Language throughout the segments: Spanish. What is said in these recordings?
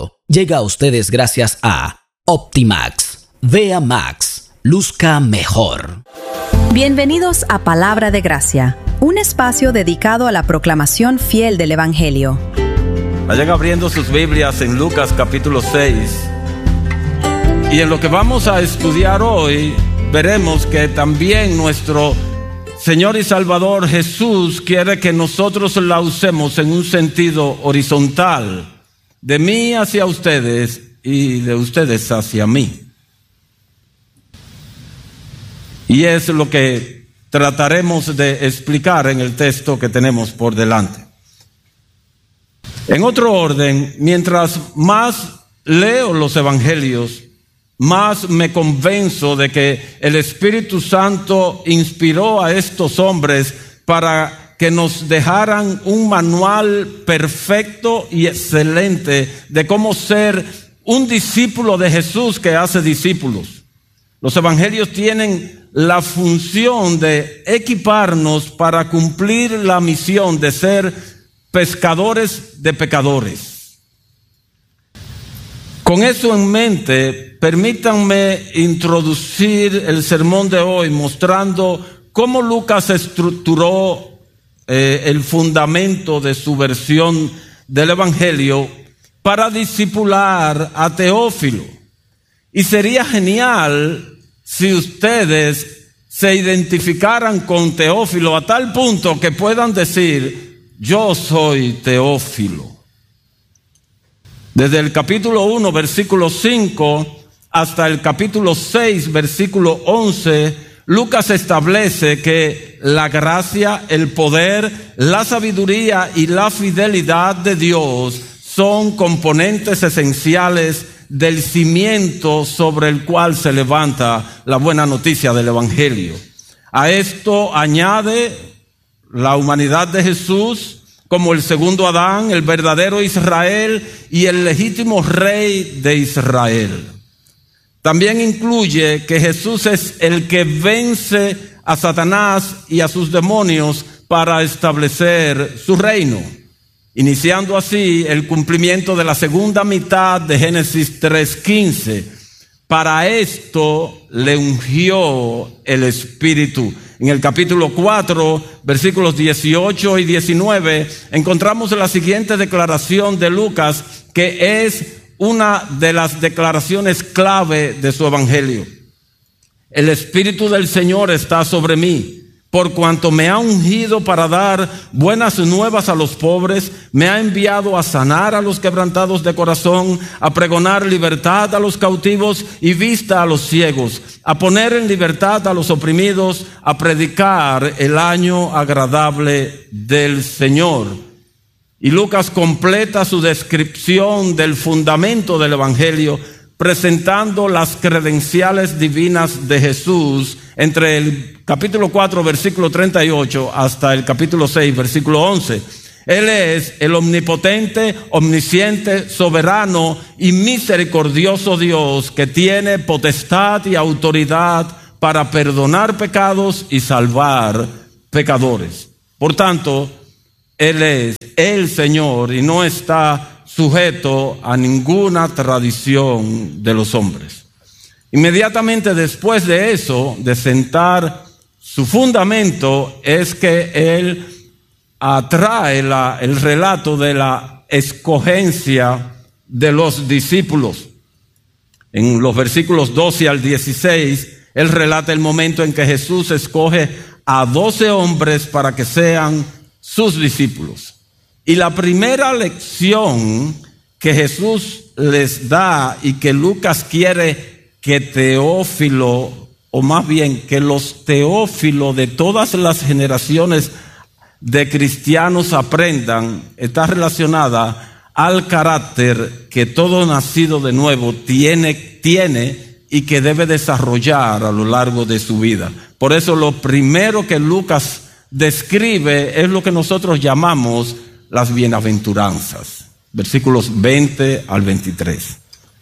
Evangelio llega a ustedes gracias a Optimax. Vea Max, luzca mejor. Bienvenidos a Palabra de Gracia, un espacio dedicado a la proclamación fiel del Evangelio. Vayan abriendo sus Biblias en Lucas capítulo 6. Y en lo que vamos a estudiar hoy, veremos que también nuestro Señor y Salvador Jesús quiere que nosotros la usemos en un sentido horizontal, de mí hacia ustedes y de ustedes hacia mí. Y es lo que trataremos de explicar en el texto que tenemos por delante. En otro orden, mientras más leo los evangelios, más me convenzo de que el Espíritu Santo inspiró a estos hombres para que nos dejaran un manual perfecto y excelente de cómo ser un discípulo de Jesús que hace discípulos. Los evangelios tienen la función de equiparnos para cumplir la misión de ser pescadores de pecadores. Con eso en mente, permítanme introducir el sermón de hoy mostrando cómo Lucas estructuró el fundamento de su versión del Evangelio para discipular a Teófilo. Y sería genial si ustedes se identificaran con Teófilo a tal punto que puedan decir: yo soy Teófilo. Desde el capítulo 1, versículo 5, hasta el capítulo 6, versículo 11, Lucas establece que la gracia, el poder, la sabiduría y la fidelidad de Dios son componentes esenciales del cimiento sobre el cual se levanta la buena noticia del Evangelio. A esto añade la humanidad de Jesús como el segundo Adán, el verdadero Israel y el legítimo rey de Israel. También incluye que Jesús es el que vence a Satanás y a sus demonios para establecer su reino, iniciando así el cumplimiento de la segunda mitad de Génesis 3:15. Para esto le ungió el Espíritu. En el capítulo 4, versículos 18 y 19, encontramos la siguiente declaración de Lucas, que es una de las declaraciones clave de su evangelio. El Espíritu del Señor está sobre mí, por cuanto me ha ungido para dar buenas nuevas a los pobres, me ha enviado a sanar a los quebrantados de corazón, a pregonar libertad a los cautivos y vista a los ciegos, a poner en libertad a los oprimidos, a predicar el año agradable del Señor. Y Lucas completa su descripción del fundamento del Evangelio presentando las credenciales divinas de Jesús entre el capítulo 4, versículo 38 hasta el capítulo 6, versículo 11. Él es el omnipotente, omnisciente, soberano y misericordioso Dios que tiene potestad y autoridad para perdonar pecados y salvar pecadores. Por tanto, Él es el Señor y no está sujeto a ninguna tradición de los hombres. Inmediatamente después de eso, de sentar su fundamento, es que él atrae el relato de la escogencia de los discípulos. En los versículos 12 al 16, él relata el momento en que Jesús escoge a 12 hombres para que sean sus discípulos. Y la primera lección que Jesús les da y que Lucas quiere que Teófilo, o más bien que los Teófilos de todas las generaciones de cristianos aprendan, está relacionada al carácter que todo nacido de nuevo tiene y que debe desarrollar a lo largo de su vida. Por eso lo primero que Lucas describe es lo que nosotros llamamos las bienaventuranzas, versículos 20 al 23.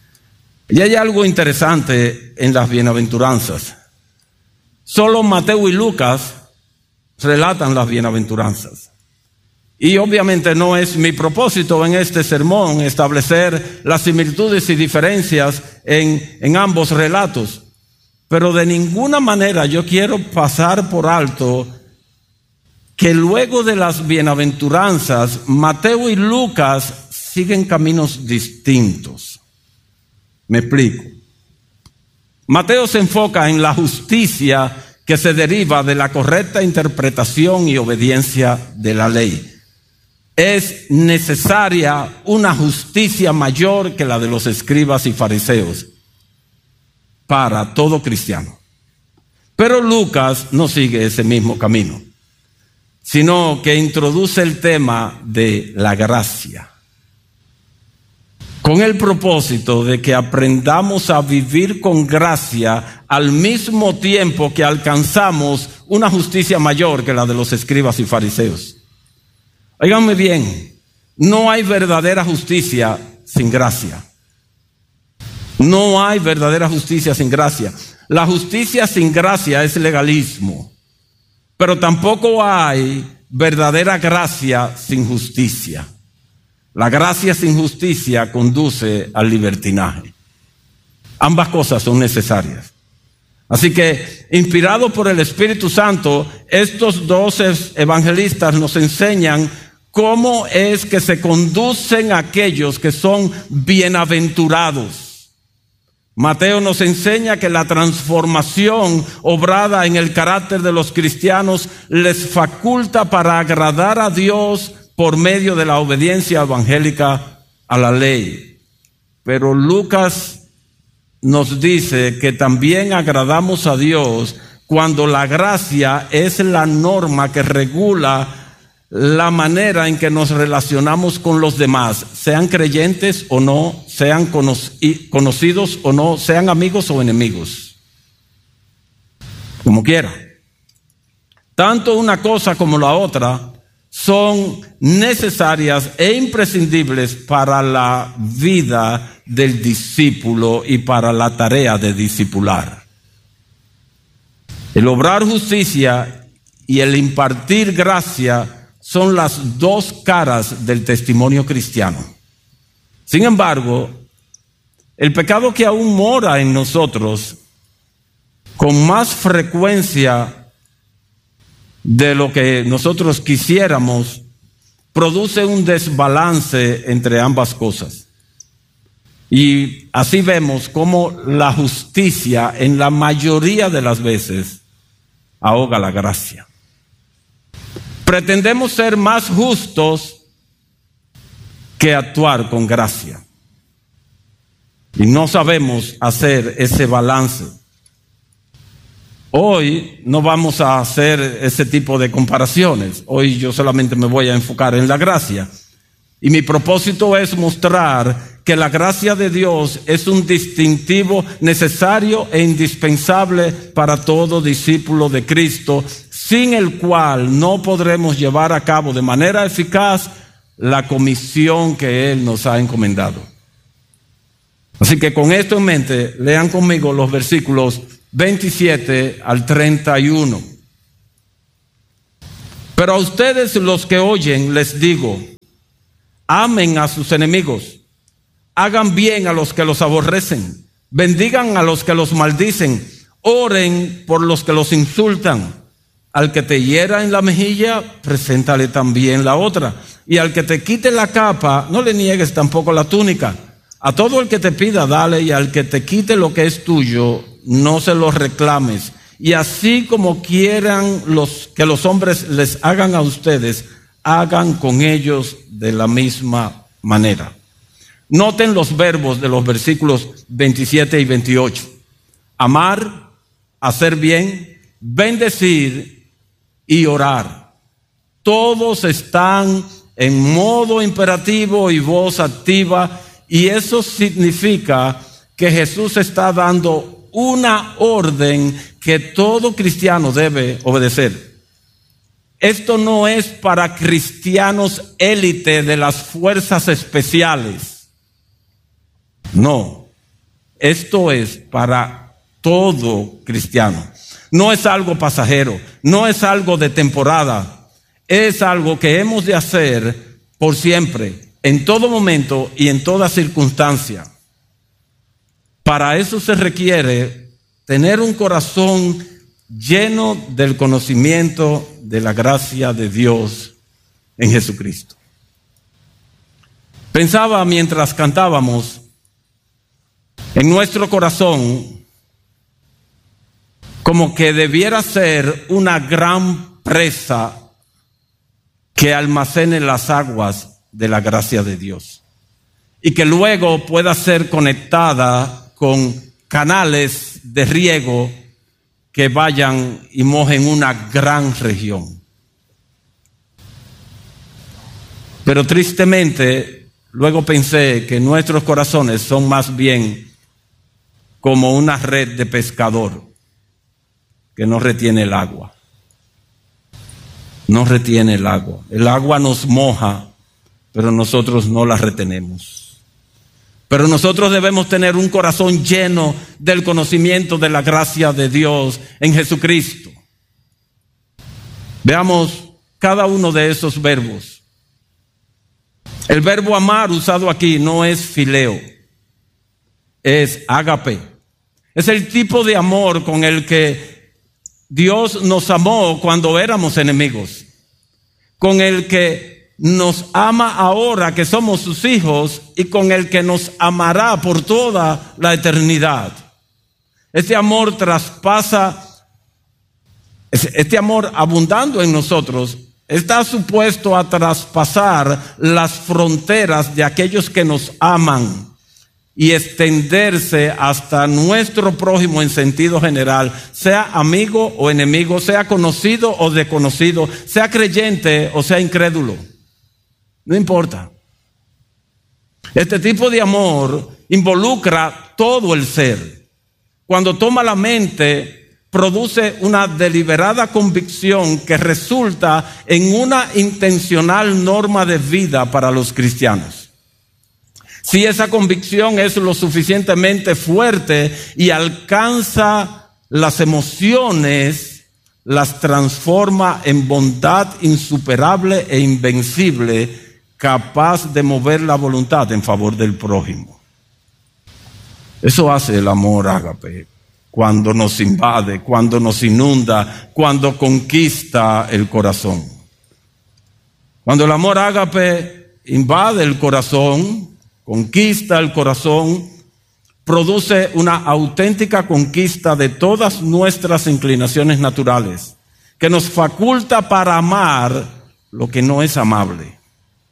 Y hay algo interesante en las bienaventuranzas. Solo Mateo y Lucas relatan las bienaventuranzas. Y obviamente no es mi propósito en este sermón establecer las similitudes y diferencias en ambos relatos. Pero de ninguna manera yo quiero pasar por alto que luego de las bienaventuranzas, Mateo y Lucas siguen caminos distintos. Me explico. Mateo se enfoca en la justicia que se deriva de la correcta interpretación y obediencia de la ley. Es necesaria una justicia mayor que la de los escribas y fariseos para todo cristiano. Pero Lucas no sigue ese mismo camino, sino que introduce el tema de la gracia, con el propósito de que aprendamos a vivir con gracia al mismo tiempo que alcanzamos una justicia mayor que la de los escribas y fariseos. Óiganme bien, no hay verdadera justicia sin gracia. No hay verdadera justicia sin gracia. La justicia sin gracia es legalismo, pero tampoco hay verdadera gracia sin justicia. La gracia sin justicia conduce al libertinaje. Ambas cosas son necesarias. Así que, inspirados por el Espíritu Santo, estos dos evangelistas nos enseñan cómo es que se conducen aquellos que son bienaventurados. Mateo nos enseña que la transformación obrada en el carácter de los cristianos les faculta para agradar a Dios por medio de la obediencia evangélica a la ley. Pero Lucas nos dice que también agradamos a Dios cuando la gracia es la norma que regula la manera en que nos relacionamos con los demás, sean creyentes o no, sean conocidos o no, sean amigos o enemigos, como quiera. Tanto una cosa como la otra son necesarias e imprescindibles para la vida del discípulo y para la tarea de discipular. El obrar justicia y el impartir gracia son las dos caras del testimonio cristiano. Sin embargo, el pecado que aún mora en nosotros, con más frecuencia de lo que nosotros quisiéramos, produce un desbalance entre ambas cosas. Y así vemos cómo la justicia, en la mayoría de las veces, ahoga la gracia. Pretendemos ser más justos que actuar con gracia. Y no sabemos hacer ese balance. Hoy no vamos a hacer ese tipo de comparaciones. Hoy yo solamente me voy a enfocar en la gracia. Y mi propósito es mostrar que la gracia de Dios es un distintivo necesario e indispensable para todo discípulo de Cristo, sin el cual no podremos llevar a cabo de manera eficaz la comisión que Él nos ha encomendado. Así que con esto en mente, lean conmigo los versículos 27 al 31. Pero a ustedes los que oyen les digo, amen a sus enemigos, hagan bien a los que los aborrecen, bendigan a los que los maldicen, oren por los que los insultan. Al que te hiera en la mejilla, preséntale también la otra. Y al que te quite la capa, no le niegues tampoco la túnica. A todo el que te pida, dale, y al que te quite lo que es tuyo, no se lo reclames. Y así como quieran que los hombres les hagan a ustedes, hagan con ellos de la misma manera. Noten los verbos de los versículos 27 y 28. Amar, hacer bien, bendecir y orar. Todos están en modo imperativo y voz activa, y eso significa que Jesús está dando una orden que todo cristiano debe obedecer. Esto no es para cristianos élite de las fuerzas especiales. No, esto es para todo cristiano. No es algo pasajero, no es algo de temporada. es algo que hemos de hacer por siempre, en todo momento y en toda circunstancia. Para eso se requiere tener un corazón lleno del conocimiento de la gracia de Dios en Jesucristo. Pensaba mientras cantábamos, en nuestro corazón, como que debiera ser una gran presa que almacene las aguas de la gracia de Dios y que luego pueda ser conectada con canales de riego que vayan y mojen una gran región. Pero tristemente, luego pensé que nuestros corazones son más bien como una red de pescador que no retiene el agua. No retiene el agua. El agua nos moja, pero nosotros no la retenemos. Pero nosotros debemos tener un corazón lleno del conocimiento de la gracia de Dios en Jesucristo. Veamos cada uno de esos verbos. El verbo amar usado aquí no es fileo, es ágape. Es el tipo de amor con el que Dios nos amó cuando éramos enemigos, con el que nos ama ahora que somos sus hijos y con el que nos amará por toda la eternidad. Este amor este amor abundando en nosotros está supuesto a traspasar las fronteras de aquellos que nos aman y extenderse hasta nuestro prójimo en sentido general, sea amigo o enemigo, sea conocido o desconocido, sea creyente o sea incrédulo. No importa. Este tipo de amor involucra todo el ser. Cuando toma la mente, produce una deliberada convicción que resulta en una intencional norma de vida para los cristianos. Si esa convicción es lo suficientemente fuerte y alcanza las emociones, las transforma en bondad insuperable e invencible, capaz de mover la voluntad en favor del prójimo. Eso hace el amor ágape, cuando nos invade, cuando nos inunda, cuando conquista el corazón. Cuando el amor ágape invade el corazón, conquista el corazón, produce una auténtica conquista de todas nuestras inclinaciones naturales, que nos faculta para amar lo que no es amable,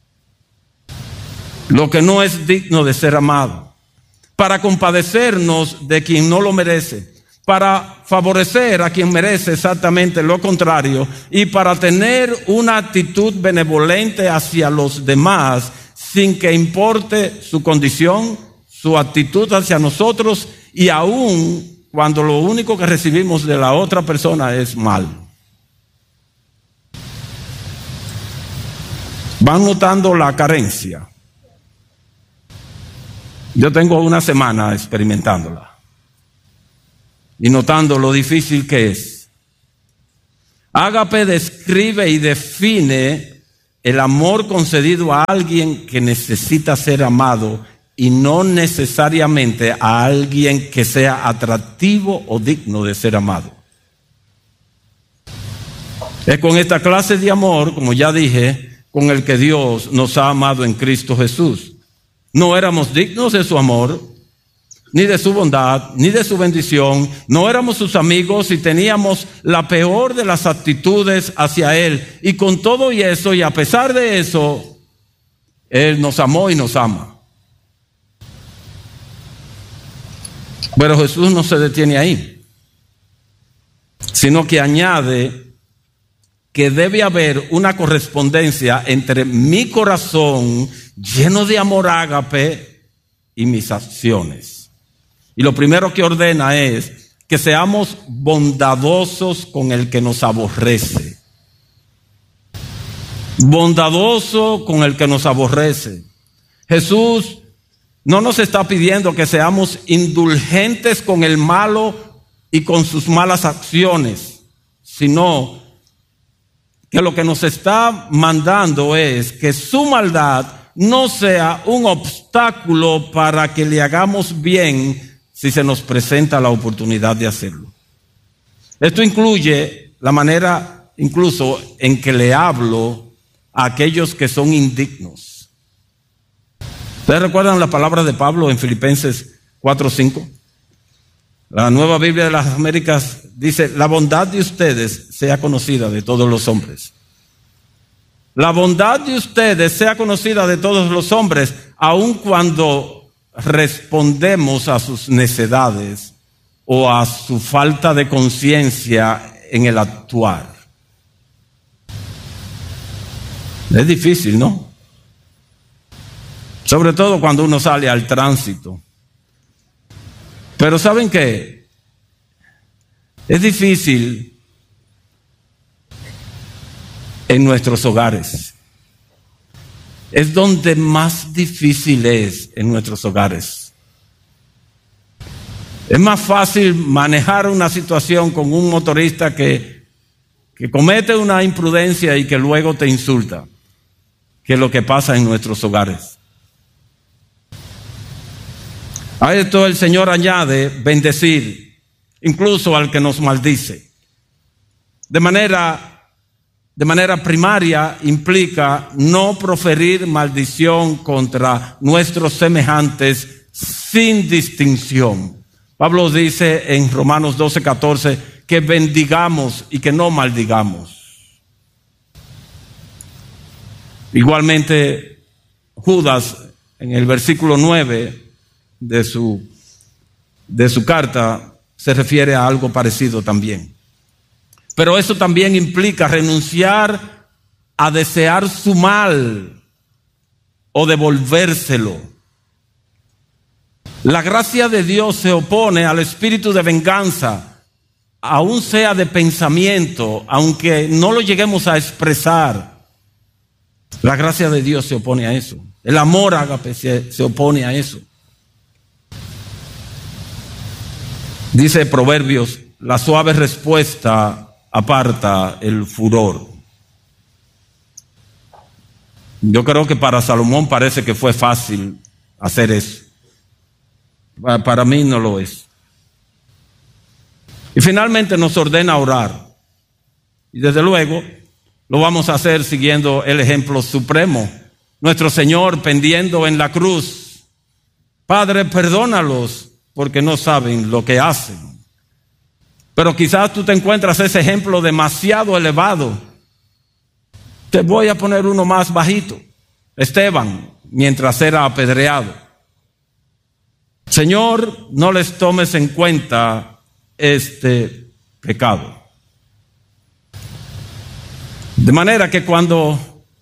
lo que no es digno de ser amado, para compadecernos de quien no lo merece, para favorecer a quien merece exactamente lo contrario y para tener una actitud benevolente hacia los demás sin que importe su condición, su actitud hacia nosotros y aún cuando lo único que recibimos de la otra persona es mal. ¿Van notando la carencia? Yo tengo una semana experimentándola y notando lo difícil que es. Ágape describe y define el amor concedido a alguien que necesita ser amado y no necesariamente a alguien que sea atractivo o digno de ser amado. Es con esta clase de amor, como ya dije, con el que Dios nos ha amado en Cristo Jesús. No éramos dignos de su amor, ni de su bondad, ni de su bendición. No éramos sus amigos y teníamos la peor de las actitudes hacia Él. Y con todo y eso, y a pesar de eso, Él nos amó y nos ama. Pero Jesús no se detiene ahí, sino que añade que debe haber una correspondencia entre mi corazón lleno de amor ágape y mis acciones. Y lo primero que ordena es que seamos bondadosos con el que nos aborrece. Bondadoso con el que nos aborrece. Jesús no nos está pidiendo que seamos indulgentes con el malo y con sus malas acciones, sino que lo que nos está mandando es que su maldad no sea un obstáculo para que le hagamos bien si se nos presenta la oportunidad de hacerlo. Esto incluye la manera incluso en que le hablo a aquellos que son indignos. ¿Ustedes recuerdan la palabra de Pablo en Filipenses 4:5? La Nueva Biblia de las Américas dice: la bondad de ustedes sea conocida de todos los hombres. La bondad de ustedes sea conocida de todos los hombres, aun cuando respondemos a sus necedades o a su falta de conciencia en el actuar. Es difícil, ¿no? Sobre todo cuando uno sale al tránsito. Pero ¿saben qué? Es difícil en nuestros hogares. Es donde más difícil es en nuestros hogares. Es más fácil manejar una situación con un motorista que comete una imprudencia y que luego te insulta, que lo que pasa en nuestros hogares. A esto el Señor añade bendecir, incluso al que nos maldice. De manera primaria implica no proferir maldición contra nuestros semejantes sin distinción. Pablo dice en Romanos 12:14 que bendigamos y que no maldigamos. Igualmente, Judas en el versículo 9 de su carta se refiere a algo parecido también. Pero eso también implica renunciar a desear su mal o devolvérselo. La gracia de Dios se opone al espíritu de venganza, aun sea de pensamiento, aunque no lo lleguemos a expresar. La gracia de Dios se opone a eso. El amor ágape se opone a eso. Dice Proverbios: la suave respuesta aparta el furor. Yo creo que para Salomón parece que fue fácil hacer eso. Para mí no lo es. Y finalmente nos ordena orar. Y desde luego lo vamos a hacer siguiendo el ejemplo supremo. Nuestro Señor pendiendo en la cruz: Padre, perdónalos porque no saben lo que hacen. Pero quizás tú te encuentras ese ejemplo demasiado elevado. Te voy a poner uno más bajito. Esteban, mientras era apedreado: Señor, no les tomes en cuenta este pecado. De manera que cuando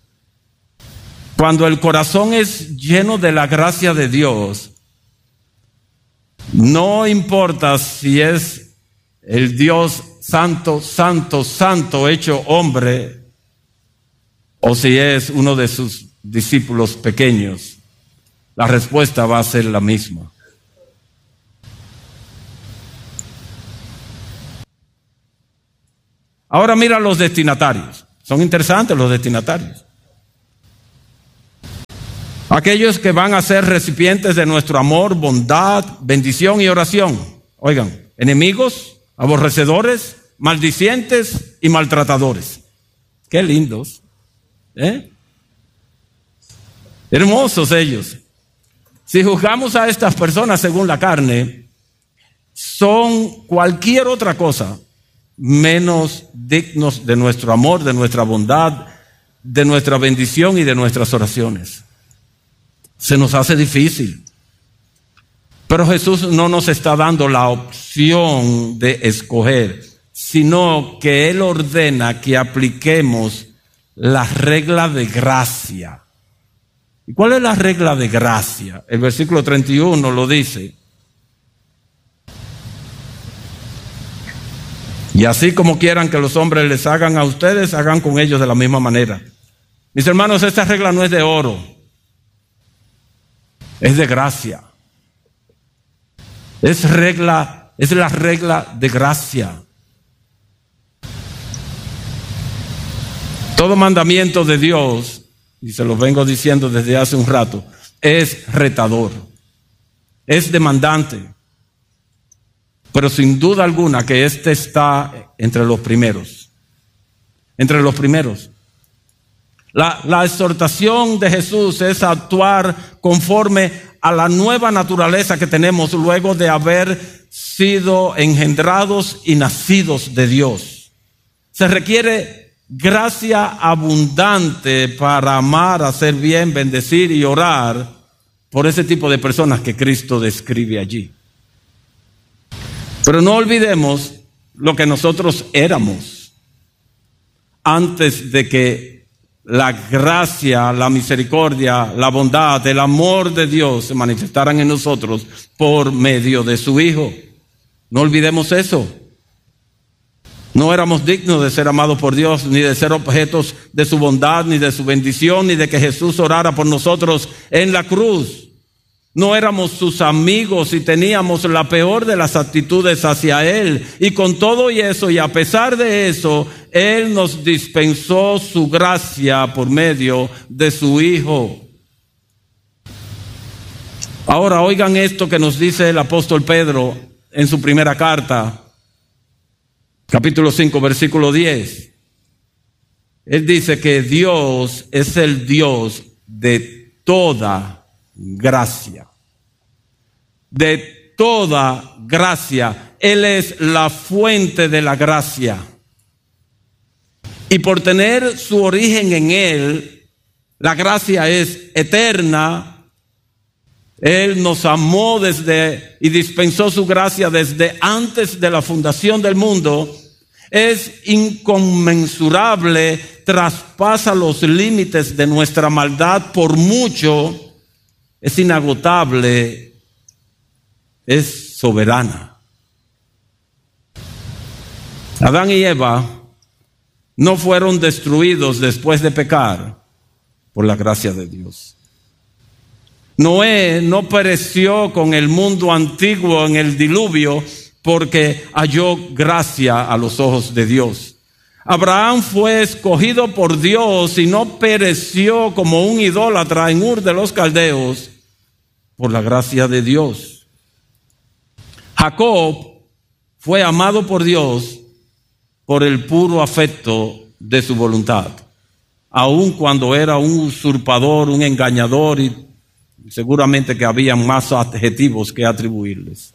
el corazón es lleno de la gracia de Dios, no importa si es el Dios santo, santo, santo hecho hombre, o si es uno de sus discípulos pequeños, la respuesta va a ser la misma. Ahora mira los destinatarios. Son interesantes los destinatarios. Aquellos que van a ser recipientes de nuestro amor, bondad, bendición y oración. Oigan, enemigos, aborrecedores, maldicientes y maltratadores. Qué lindos, ¿eh? Hermosos ellos. Si juzgamos a estas personas según la carne, son cualquier otra cosa menos dignos de nuestro amor, de nuestra bondad, de nuestra bendición y de nuestras oraciones. Se nos hace difícil. Pero Jesús no nos está dando la opción de escoger, sino que Él ordena que apliquemos la regla de gracia. ¿Y cuál es la regla de gracia? El versículo 31 lo dice: y así como quieran que los hombres les hagan a ustedes, hagan con ellos de la misma manera. Mis hermanos, esta regla no es de oro, es de gracia. Es la regla de gracia. Todo mandamiento de Dios, y se lo vengo diciendo desde hace un rato, es retador, es demandante. Pero sin duda alguna que este está entre los primeros. Entre los primeros. La exhortación de Jesús es actuar conforme a la nueva naturaleza que tenemos luego de haber sido engendrados y nacidos de Dios. Se requiere gracia abundante para amar, hacer bien, bendecir y orar por ese tipo de personas que Cristo describe allí. Pero no olvidemos lo que nosotros éramos antes de que la gracia, la misericordia, la bondad, el amor de Dios se manifestaran en nosotros por medio de su Hijo. No olvidemos eso. No éramos dignos de ser amados por Dios, ni de ser objetos de su bondad, ni de su bendición, ni de que Jesús orara por nosotros en la cruz. No éramos sus amigos y teníamos la peor de las actitudes hacia Él. Y con todo y eso, y a pesar de eso, Él nos dispensó su gracia por medio de su Hijo. Ahora oigan esto que nos dice el apóstol Pedro en su primera carta, capítulo 5, versículo 10. Él dice que Dios es el Dios de toda gracia. De toda gracia. Él es la fuente de la gracia. Y por tener su origen en Él, la gracia es eterna. Él nos amó y dispensó su gracia desde antes de la fundación del mundo. Es inconmensurable, traspasa los límites de nuestra maldad por mucho. Es inagotable, es soberana. Adán y Eva no fueron destruidos después de pecar por la gracia de Dios. Noé no pereció con el mundo antiguo en el diluvio porque halló gracia a los ojos de Dios. Abraham fue escogido por Dios y no pereció como un idólatra en Ur de los Caldeos por la gracia de Dios. Jacob fue amado por Dios por el puro afecto de su voluntad, aun cuando era un usurpador, un engañador, y seguramente que había más adjetivos que atribuirles.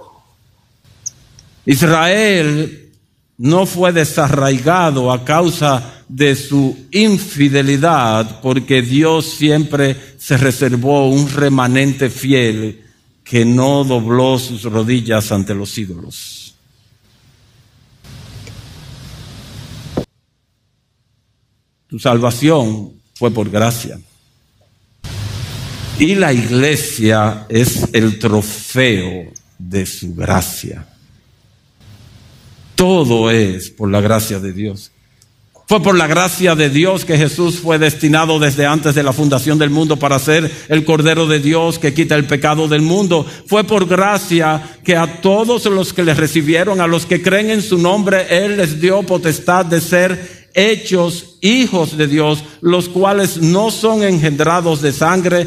Israel no fue desarraigado a causa de su infidelidad, porque Dios siempre se reservó un remanente fiel que no dobló sus rodillas ante los ídolos. Tu salvación fue por gracia. Y la iglesia es el trofeo de su gracia. Todo es por la gracia de Dios. Fue por la gracia de Dios que Jesús fue destinado desde antes de la fundación del mundo para ser el Cordero de Dios que quita el pecado del mundo. Fue por gracia que a todos los que le recibieron, a los que creen en su nombre, Él les dio potestad de ser hechos hijos de Dios, los cuales no son engendrados de sangre,